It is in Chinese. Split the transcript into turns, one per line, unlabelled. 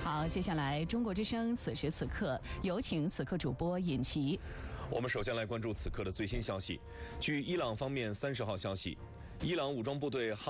好，接下来中国之声此时此刻，有请此刻主播尹奇。
我们首先来关注此刻的最新消息。据伊朗方面30号消息，伊朗武装部队